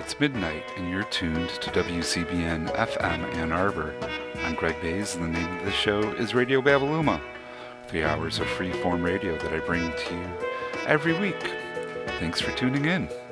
It's midnight, and you're tuned to WCBN FM Ann Arbor. I'm Greg Bays, and the name of the show is Radio Babaluma, 3 hours of free-form radio that I bring to you every week. Thanks for tuning in.